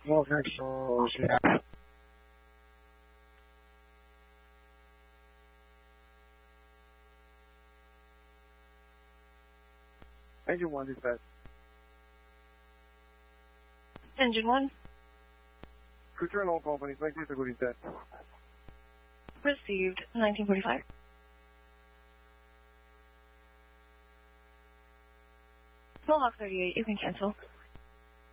Engine 1 dispatch. Engine 1. Return all companies, 1947. Received 1945. Mohawk 38, you can cancel.